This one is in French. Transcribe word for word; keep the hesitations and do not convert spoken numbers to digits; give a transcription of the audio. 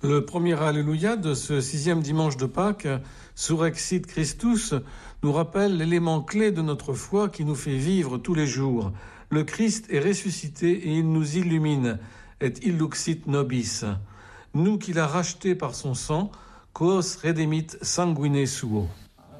Le premier Alléluia de ce sixième dimanche de Pâques, Surrexit Christus, nous rappelle l'élément clé de notre foi qui nous fait vivre tous les jours. Le Christ est ressuscité et il nous illumine, et illuxit nobis. Nous qu'il a rachetés par son sang, quos redemit sanguine suo.